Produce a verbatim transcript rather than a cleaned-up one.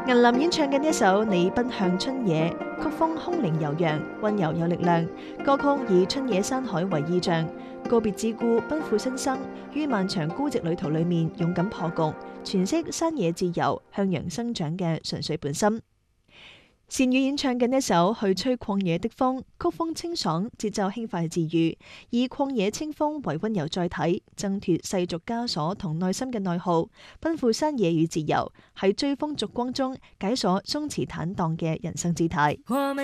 銀林演唱嘅呢一首《你奔向春野》，曲風空靈悠揚，溫柔有力量。歌曲以春野山海為意象，告別自故，奔赴新生，於漫長孤寂旅途裏面勇敢破局，詮釋山野自由、向陽生長嘅純粹本心。善宇演唱嘅呢首《去吹曠野的風》，曲風清爽，節奏輕快治癒，以曠野清風為溫柔載體，掙脫世俗枷鎖同內心嘅內耗，奔赴山野與自由，喺追風逐光中解鎖鬆弛坦蕩嘅人生姿態。